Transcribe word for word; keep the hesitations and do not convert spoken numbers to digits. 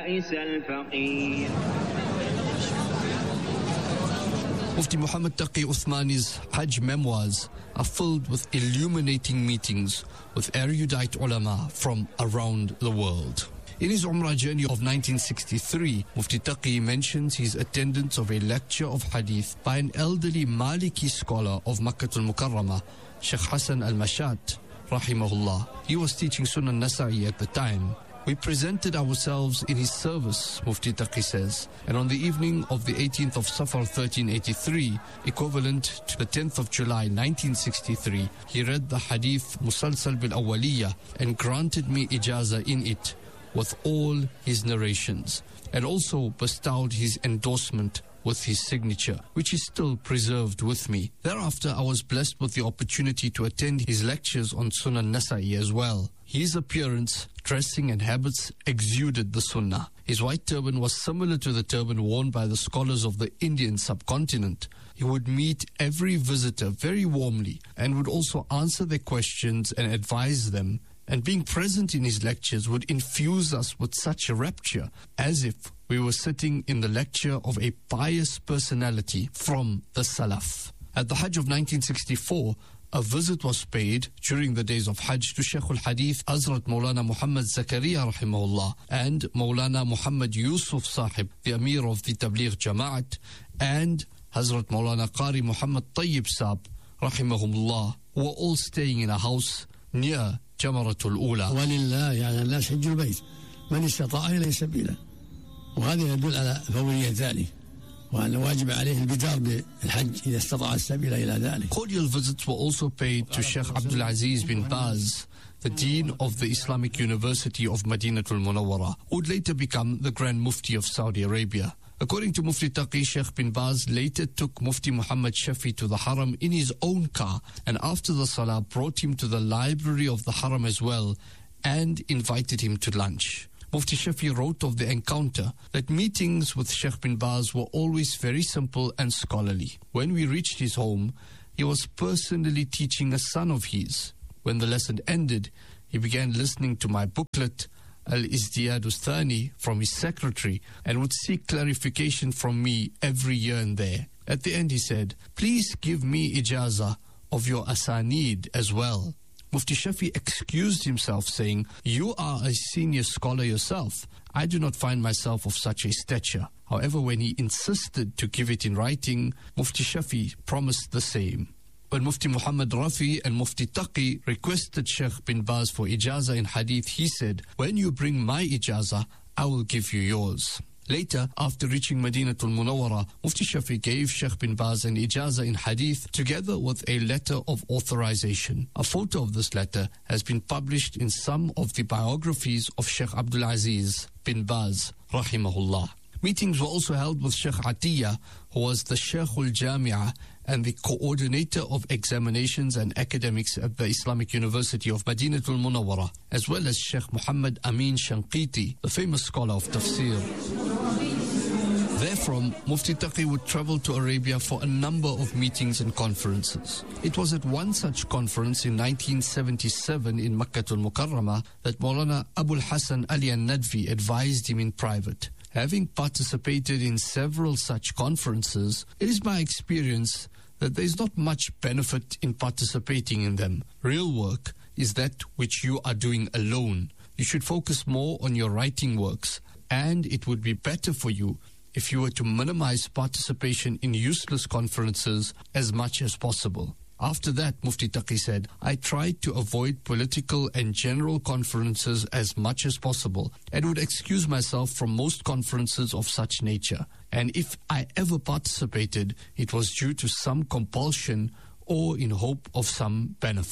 البائس الفقير. Mufti Muhammad Taqi Uthmani's Hajj memoirs are filled with illuminating meetings with erudite ulama from around the world. In his Umrah journey of nineteen sixty-three, Mufti Taqi mentions his attendance of a lecture of hadith by an elderly Maliki scholar of Makkah al-Mukarramah, Sheikh Hassan al-Mashat, rahimahullah. He was teaching Sunan Nasa'i at the time. We presented ourselves in his service, Mufti Taqi says, and on the evening of the eighteenth of Safar thirteen eighty-three, equivalent to the tenth of July nineteen sixty-three, he read the hadith Musalsal bil Awwaliyah and granted me ijaza in it with all his narrations, and also bestowed his endorsement with his signature, which is still preserved with me. Thereafter, I was blessed with the opportunity to attend his lectures on Sunan Nasa'i as well. His appearance, dressing and habits exuded the Sunnah. His white turban was similar to the turban worn by the scholars of the Indian subcontinent. He would meet every visitor very warmly and would also answer their questions and advise them. And being present in his lectures would infuse us with such a rapture, as if we were sitting in the lecture of a pious personality from the Salaf. At the Hajj of nineteen sixty-four, a visit was paid during the days of Hajj to Shaykh al-Hadith Hazrat Maulana Muhammad Zakaria rahimahullah and Maulana Muhammad Yusuf Sahib, the Amir of the Tabligh Jama'at, and Hazrat Maulana Qari Muhammad Tayyib Saab rahimahullah, who were all staying in a house near Jamaratul Ula. ولله على الناس حج البيت من استطاع إليه سبيلا، وهذا يدل على فورية ذلك وأن واجب عليه البدار بالحج إذا استطاع السبيل إلى ذلك. Cordial visits were also paid to Sheikh Abdul Aziz bin Baz, the Dean of the Islamic University of Madinatul Munawwara, who would later become the Grand Mufti of Saudi Arabia. According to Mufti Taqi, Sheikh bin Baz later took Mufti Muhammad Shafi to the Haram in his own car, and after the Salah brought him to the library of the Haram as well and invited him to lunch. Mufti Shafi wrote of the encounter that meetings with Sheikh bin Baz were always very simple and scholarly. When we reached his home, he was personally teaching a son of his. When the lesson ended, he began listening to my booklet, Al-Izdiyad Thani, from his secretary, and would seek clarification from me every year and there. At the end he said, "Please give me ijaza of your asanid as well." Mufti Shafi excused himself, saying, "You are a senior scholar yourself. I do not find myself of such a stature." However, when he insisted to give it in writing, Mufti Shafi promised the same. When Mufti Muhammad Rafi and Mufti Taqi requested Sheikh bin Baz for ijaza in hadith, he said, "When you bring my ijaza, I will give you yours." Later, after reaching Madinatul Munawwara, Mufti Shafi gave Sheikh bin Baz an ijaza in hadith together with a letter of authorization. A photo of this letter has been published in some of the biographies of Sheikh Abdul Aziz bin Baz, rahimahullah. Meetings were also held with Sheikh Atiyah, who was the Sheikh al-Jami'ah and the coordinator of examinations and academics at the Islamic University of Madinatul Munawwara, as well as Sheikh Muhammad Amin Shanqiti, the famous scholar of tafsir. Therefrom, Mufti Taqi would travel to Arabia for a number of meetings and conferences. It was at one such conference in nineteen seventy-seven in Makkah al-Mukarramah that Maulana Abul Hassan Ali al-Nadvi advised him in private. Having participated in several such conferences, it is my experience that there is not much benefit in participating in them. Real work is that which you are doing alone. You should focus more on your writing works, and it would be better for you if you were to minimize participation in useless conferences as much as possible. After that, Mufti Taqi said, I tried to avoid political and general conferences as much as possible and would excuse myself from most conferences of such nature. And if I ever participated, it was due to some compulsion or in hope of some benefit.